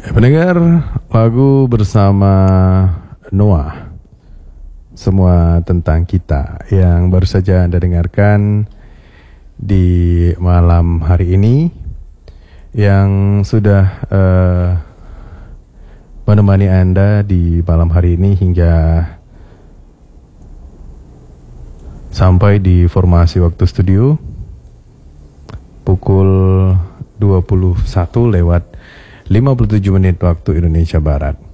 Pendengar, lagu bersama Noah, semua tentang kita, yang baru saja Anda dengarkan di malam hari ini, yang sudah menemani Anda di malam hari ini hingga sampai di formasi waktu studio pukul 21 lewat 57 menit waktu Indonesia Barat.